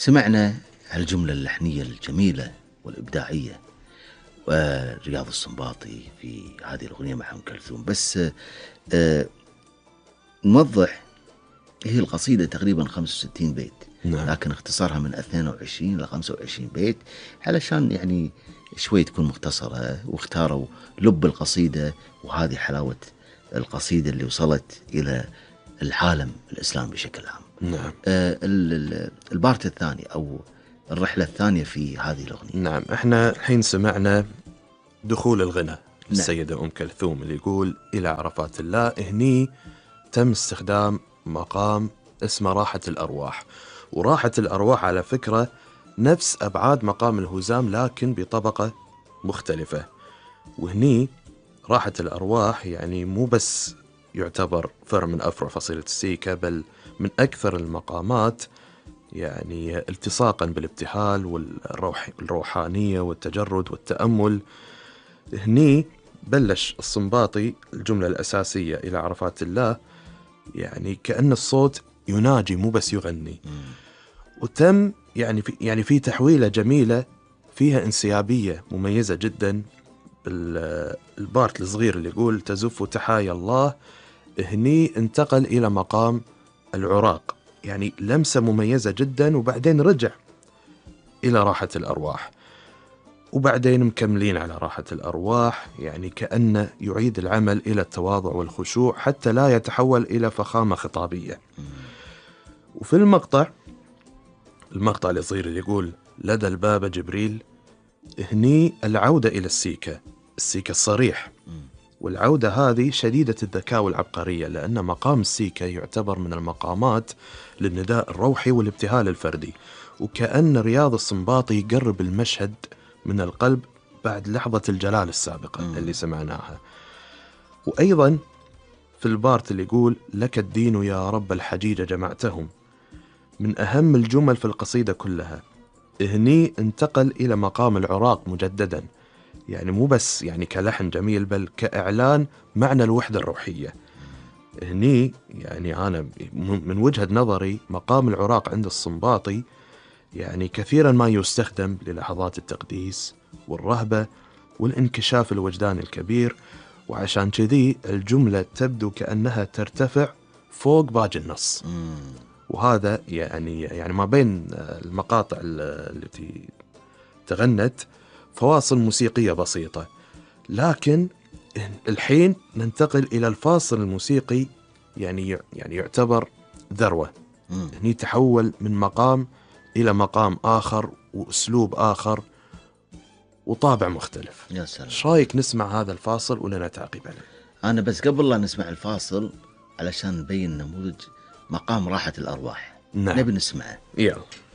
سمعنا هالجملة اللحنية الجميلة والإبداعية ورياض السنباطي في هذه الأغنية مع أم كلثوم. بس نوضح، هي القصيدة تقريبا 65 بيت. نعم. لكن اختصارها من 22 إلى 25 بيت علشان يعني شوي تكون مختصرة، واختاروا لب القصيدة، وهذه حلاوة القصيدة اللي وصلت إلى العالم الإسلامي بشكل عام. نعم. البارت الثاني أو الرحلة الثانية في هذه الأغنية. نعم، احنا الحين سمعنا دخول الغنى السيدة أم كلثوم اللي يقول إلى عرفات الله. هني تم استخدام مقام اسمه راحة الأرواح، وراحة الأرواح على فكرة نفس أبعاد مقام الهزام لكن بطبقة مختلفة. وهني راحة الأرواح يعني مو بس يعتبر فرع من أفرع فصيلة السيكا، بل من أكثر المقامات يعني التصاقا بالابتهال والروحانية والتجرد والتأمل. هني بلش السنباطي الجملة الأساسية إلى عرفات الله، يعني كأن الصوت يناجي مو بس يغني. وتم يعني في تحويلة جميلة فيها انسيابية مميزة جدا. البارت الصغير اللي يقول تزف تحايا الله، هني انتقل إلى مقام العراق، يعني لمسة مميزة جدا. وبعدين رجع إلى راحة الأرواح، وبعدين مكملين على راحة الأرواح، يعني كأنه يعيد العمل إلى التواضع والخشوع حتى لا يتحول إلى فخامة خطابية. وفي المقطع الصغير اللي يقول لدى الباب جبريل، هني العودة إلى السيكا الصريح. والعودة هذه شديدة الذكاء والعبقرية، لأن مقام السيكا يعتبر من المقامات للنداء الروحي والابتهال الفردي، وكأن رياض السنباطي يقرب المشهد من القلب بعد لحظة الجلال السابقة اللي سمعناها. وأيضا في البارت اللي يقول لك الدين يا رب الحجيج جمعتهم، من أهم الجمل في القصيدة كلها. هني انتقل إلى مقام العراق مجددا، يعني مو بس يعني كلحن جميل، بل كإعلان معنى الوحدة الروحية. هني يعني أنا من وجهة نظري مقام العراق عند السنباطي يعني كثيرا ما يستخدم للحظات التقديس والرهبة والانكشاف الوجداني الكبير، وعشان كذي الجملة تبدو كأنها ترتفع فوق باقي النص. وهذا يعني ما بين المقاطع التي تغنت فواصل موسيقية بسيطة، لكن الحين ننتقل إلى الفاصل الموسيقي يعني يعتبر ذروة. هني تحول من مقام إلى مقام آخر وأسلوب آخر وطابع مختلف. يا سلام. ايش رايك نسمع هذا الفاصل ولنا تعقيب عليه؟ أنا بس قبل لا نسمع الفاصل علشان نبين نموذج مقام راحة الأرواح. نعم. نبي نسمعه. يلا.